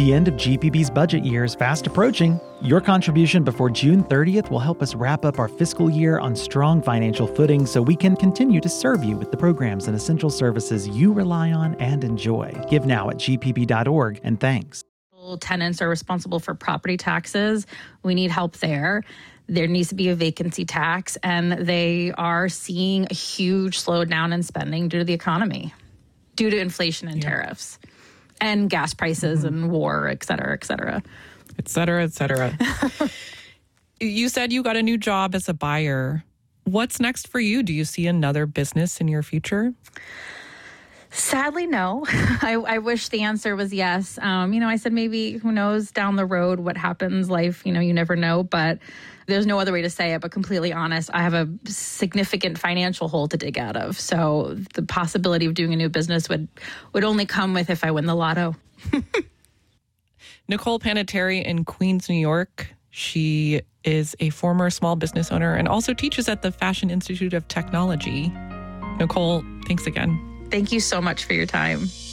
The end of GPB's budget year is fast approaching. Your contribution before June 30th will help us wrap up our fiscal year on strong financial footing so we can continue to serve you with the programs and essential services you rely on and enjoy. Give now at gpb.org, and thanks. Tenants are responsible for property taxes. We need help there. There needs to be a vacancy tax, and they are seeing a huge slowdown in spending due to the economy, due to inflation and tariffs and gas prices and war, et cetera, et cetera. Et cetera, et cetera. You said you got a new job as a buyer. What's next for you? Do you see another business in your future? Sadly, no. I wish the answer was yes. I said maybe, who knows, down the road what happens, life, you never know. But there's no other way to say it. But completely honest, I have a significant financial hole to dig out of. So the possibility of doing a new business would only come with if I win the lotto. Nicole Panettiere in Queens, New York. She is a former small business owner and also teaches at the Fashion Institute of Technology. Nicole, thanks again. Thank you so much for your time.